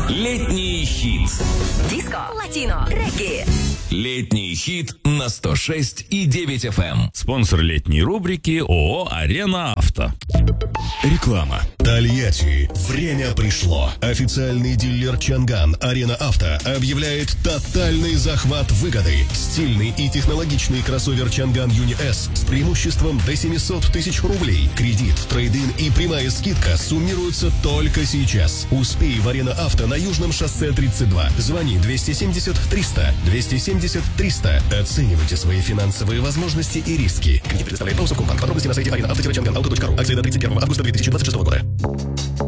Летний хит. Диско, латино, регги. Летний хит на 106,9 FM. Спонсор летней рубрики ООО «Арена Авто». Реклама. Тольятти. Время пришло. Официальный дилер Чанган Арена Авто объявляет тотальный захват выгоды. Стильный и технологичный кроссовер Чанган Юни С с преимуществом до 700 тысяч рублей. Кредит, трейд-ин и прямая скидка суммируются только сейчас. Успей в Арена Авто на Южном шоссе 32. Звони 270 300 270 300. Оценивайте свои финансовые возможности и риски. Кредит предоставляет Паусов Компанк. Подробности на сайте arenaauto-changан.auto.ru. Акция до 31 августа 2026 года.